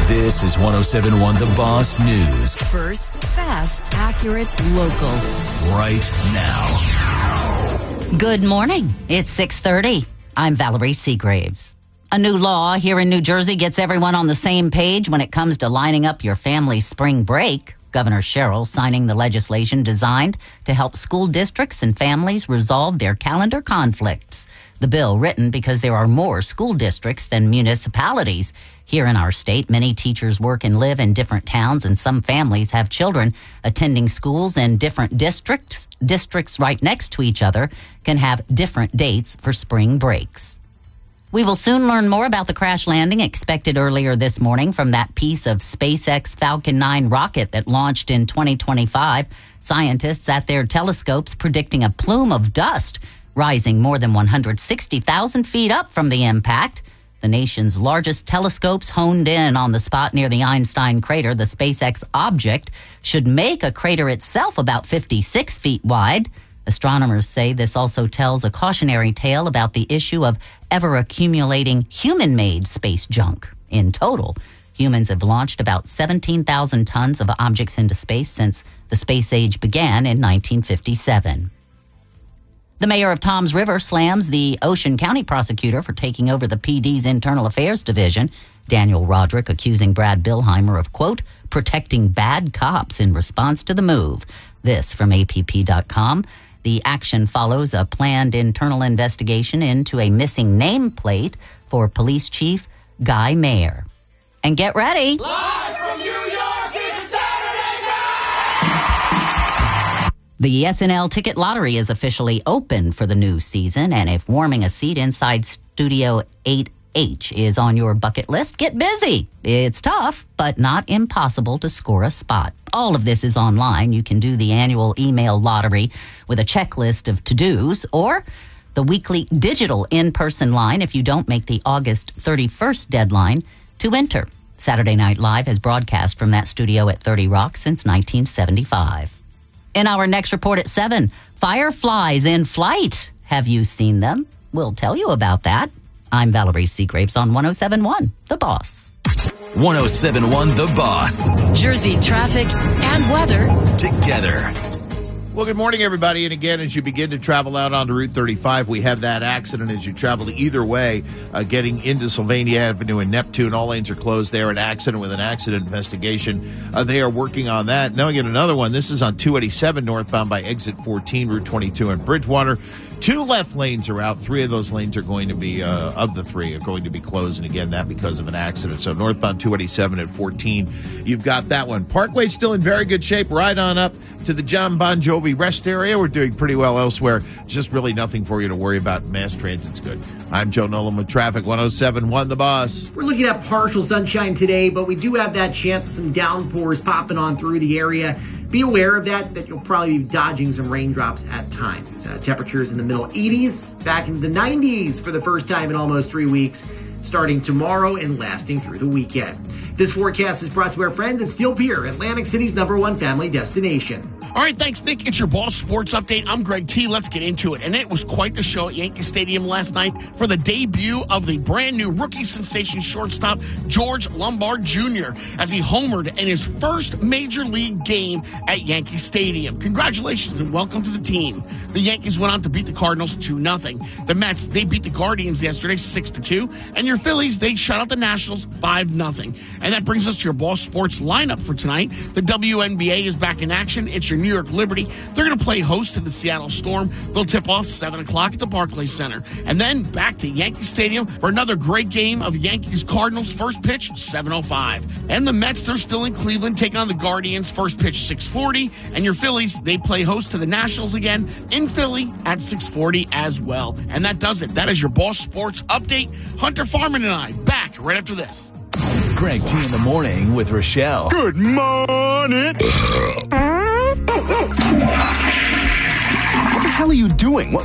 This is 107.1 The Boss News. First, fast, accurate, local. Right now. Good morning. It's 6:30. I'm Valerie Seagraves. A new law here in New Jersey gets everyone on the same page when it comes to lining up your family's spring break. Governor Sherrill signing the legislation designed to help school districts and families resolve their calendar conflicts. The bill written because there are more school districts than municipalities. Here in our state, many teachers work and live in different towns, and some families have children attending schools in different districts. Districts right next to each other can have different dates for spring breaks. We will soon learn more about the crash landing expected earlier this morning from that piece of SpaceX Falcon 9 rocket that launched in 2025. Scientists at their telescopes predicting a plume of dust rising more than 160,000 feet up from the impact. The nation's largest telescopes honed in on the spot near the Einstein crater. The SpaceX object should make a crater itself about 56 feet wide. Astronomers say this also tells a cautionary tale about the issue of ever-accumulating human-made space junk. In total, humans have launched about 17,000 tons of objects into space since the space age began in 1957. The mayor of Toms River slams the Ocean County prosecutor for taking over the PD's Internal Affairs Division. Daniel Roderick accusing Brad Billheimer of, quote, protecting bad cops in response to the move. This from APP.com. The action follows a planned internal investigation into a missing nameplate for Police Chief Guy Mayer. And get ready. Live from New York, it's Saturday night! The SNL Ticket Lottery is officially open for the new season, and if warming a seat inside Studio 8H is on your bucket list, get busy. It's tough, but not impossible to score a spot. All of this is online. You can do the annual email lottery with a checklist of to-dos, or the weekly digital in-person line if you don't make the August 31st deadline to enter. Saturday Night Live has broadcast from that studio at 30 Rock since 1975. In our next report at 7, fireflies in flight. Have you seen them? We'll tell you about that. I'm Valerie Seagraves on 107.1 The Boss. 107.1 The Boss. Jersey traffic and weather Together. Well, good morning, everybody. And again, as you begin to travel out onto Route 35, we have that accident as you travel either way, getting into Sylvania Avenue and Neptune. All lanes are closed there. An accident with an accident investigation. They are working on that. Now we get another one. This is on 287 northbound by exit 14, Route 22 in Bridgewater. 2 left lanes are out. 3 of those lanes are going to be, of the 3, are going to be closed. And again, that because of an accident. So northbound 287 at 14, you've got that one. Parkway still in very good shape. Right on up to the John Bon Jovi rest area. We're doing pretty well elsewhere. Just really nothing for you to worry about. Mass transit's good. I'm Joe Nolan with Traffic 107.1 The Boss. We're looking at partial sunshine today, but we do have that chance of some downpours popping on through the area. Be aware of that you'll probably be dodging some raindrops at times. Temperatures in the middle 80s, back into the 90s for the first time in almost 3 weeks, starting tomorrow and lasting through the weekend. This forecast is brought to our friends at Steel Pier, Atlantic City's #1 family destination. All right, thanks, Nick. It's your Boss Sports Update. I'm Greg T. Let's get into it. And it was quite the show at Yankee Stadium last night for the debut of the brand-new rookie sensation shortstop, George Lombard Jr., as he homered in his first major league game at Yankee Stadium. Congratulations and welcome to the team. The Yankees went on to beat the Cardinals 2-0. The Mets, they beat the Guardians yesterday 6-2. And your Phillies, they shut out the Nationals 5-0. And that brings us to your Boss Sports lineup for tonight. The WNBA is back in action. It's your New York Liberty. They're going to play host to the Seattle Storm. They'll tip off 7 o'clock at the Barclays Center. And then back to Yankee Stadium for another great game of Yankees-Cardinals. First pitch, 7:05. And the Mets, they're still in Cleveland, taking on the Guardians. First pitch, 6:40. And your Phillies, they play host to the Nationals again in Philly at 6:40 as well. And that does it. That is your Boss Sports Update. Hunter Farman and I back right after this. Greg T in the morning with Rochelle. Good morning. What the hell are you doing?